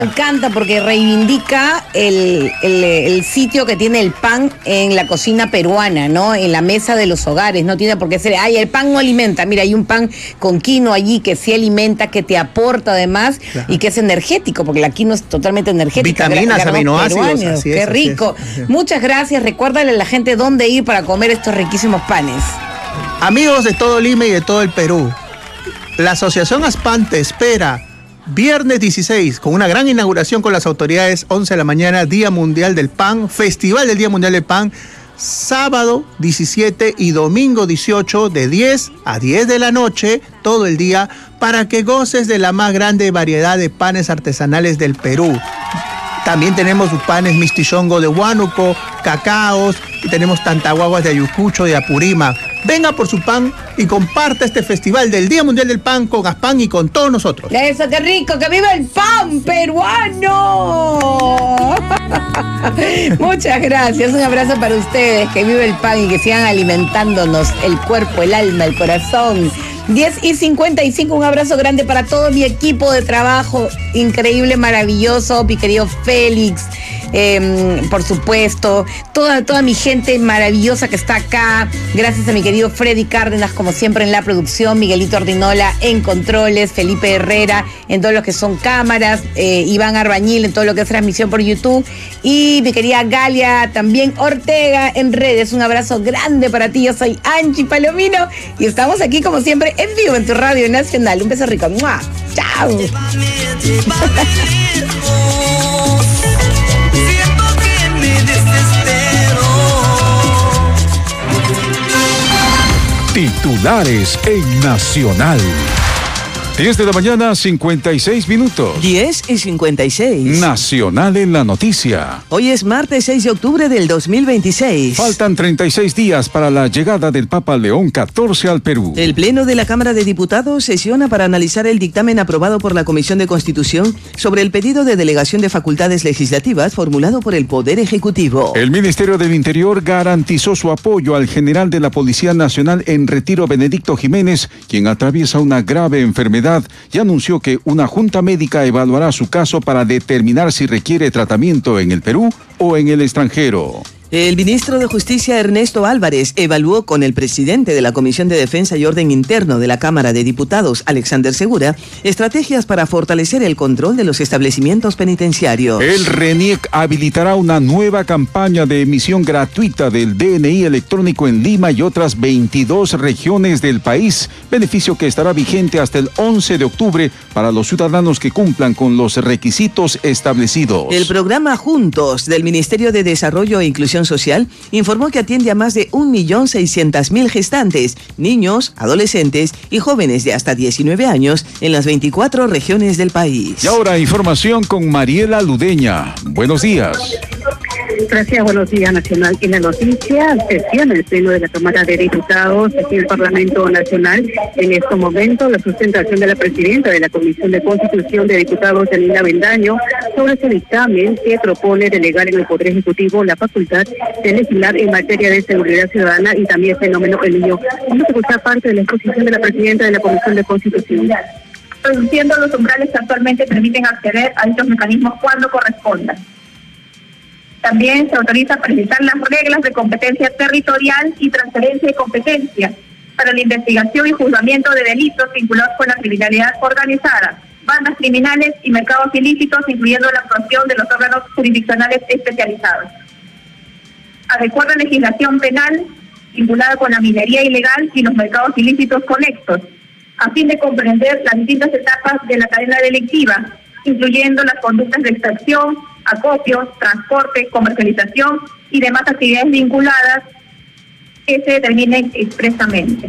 Me encanta porque reivindica el sitio que tiene el pan en la cocina peruana, ¿no? En la mesa de los hogares. No tiene por qué ser, ay, el pan no alimenta. Mira, hay un pan con quinoa allí que sí alimenta, que te aporta además, claro, y que es energético, porque la quinoa es totalmente energética. Vitaminas, aminoácidos. Así es, qué rico. Así es. Muchas gracias. Recuérdale a la gente dónde ir para comer estos riquísimos panes. Amigos de todo Lima y de todo el Perú, la Asociación ASPAN te espera viernes 16, con una gran inauguración con las autoridades, 11 de la mañana, Día Mundial del Pan, Festival del Día Mundial del Pan, sábado 17 y domingo 18, de 10 a 10 de la noche, todo el día, para que goces de la más grande variedad de panes artesanales del Perú. También tenemos panes mistillongo de Huánuco, cacaos, y tenemos tantahuaguas de Ayacucho, de Apurímac. Venga por su pan y comparte este festival del Día Mundial del Pan con ASPAN y con todos nosotros. ¡Eso, qué rico! ¡Que viva el pan peruano! Muchas gracias, un abrazo para ustedes, que viva el pan y que sigan alimentándonos el cuerpo, el alma, el corazón. 10:55, un abrazo grande para todo mi equipo de trabajo, increíble, maravilloso, mi querido Félix, por supuesto, toda mi gente maravillosa que está acá, gracias a mi querido Freddy Cárdenas, como siempre en la producción, Miguelito Ordinola en controles, Felipe Herrera en todo lo que son cámaras, Iván Arbañil en todo lo que es transmisión por YouTube, y mi querida Galia también Ortega en redes. Un abrazo grande para ti, yo soy Angie Palomino y estamos aquí como siempre en vivo en tu Radio Nacional. Un beso rico. ¡Mua! ¡Chao! Titulares en Nacional. 10 de la mañana, 56 minutos. 10:56. Nacional en la noticia. Hoy es martes 6 de octubre del 2026. Faltan 36 días para la llegada del Papa León XIV al Perú. El Pleno de la Cámara de Diputados sesiona para analizar el dictamen aprobado por la Comisión de Constitución sobre el pedido de delegación de facultades legislativas formulado por el Poder Ejecutivo. El Ministerio del Interior garantizó su apoyo al general de la Policía Nacional en retiro, Benedicto Jiménez, quien atraviesa una grave enfermedad, y anunció que una junta médica evaluará su caso para determinar si requiere tratamiento en el Perú o en el extranjero. El ministro de Justicia, Ernesto Álvarez, evaluó con el presidente de la Comisión de Defensa y Orden Interno de la Cámara de Diputados, Alexander Segura, estrategias para fortalecer el control de los establecimientos penitenciarios. El RENIEC habilitará una nueva campaña de emisión gratuita del DNI electrónico en Lima y otras 22 regiones del país, beneficio que estará vigente hasta el 11 de octubre para los ciudadanos que cumplan con los requisitos establecidos. El programa Juntos del Ministerio de Desarrollo e Inclusión Social informó que atiende a más de 1.600.000 gestantes, niños, adolescentes y jóvenes de hasta 19 años en las 24 regiones del país. Y ahora información con Mariela Ludeña. Buenos días. Gracias, buenos días, Nacional. En la noticia, sesión el Pleno de la Cámara de Diputados aquí en el Parlamento Nacional. En estos momentos, la sustentación de la presidenta de la Comisión de Constitución de Diputados, Janina Bendaño, sobre ese dictamen que propone delegar en el Poder Ejecutivo la facultad de legislar en materia de seguridad ciudadana y también fenómeno El Niño. Vamos a escuchar parte de la exposición de la presidenta de la Comisión de Constitución. Reduciendo los umbrales que actualmente permiten acceder a dichos mecanismos cuando corresponda. También se autoriza a precisar las reglas de competencia territorial y transferencia de competencia para la investigación y juzgamiento de delitos vinculados con la criminalidad organizada, bandas criminales y mercados ilícitos, incluyendo la actuación de los órganos jurisdiccionales especializados. Adecuar la legislación penal vinculada con la minería ilegal y los mercados ilícitos conexos, a fin de comprender las distintas etapas de la cadena delictiva, incluyendo las conductas de extracción, acopio, transporte, comercialización y demás actividades vinculadas que se determinen expresamente.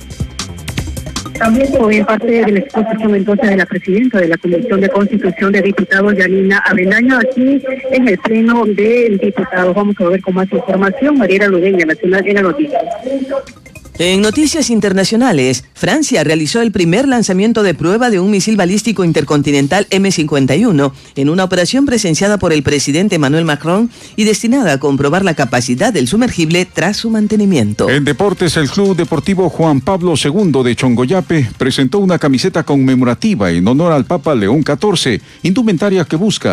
También fue parte de la exposición entonces de la presidenta de la Comisión de Constitución de Diputados, Janina Bendaño, aquí en el Pleno de Diputados. Vamos a ver con más información. Mariela Ludeña, Nacional en la noticia. En noticias internacionales, Francia realizó el primer lanzamiento de prueba de un misil balístico intercontinental M51 en una operación presenciada por el presidente Emmanuel Macron y destinada a comprobar la capacidad del sumergible tras su mantenimiento. En deportes, el Club Deportivo Juan Pablo II de Chongoyape presentó una camiseta conmemorativa en honor al Papa León XIV, indumentaria que busca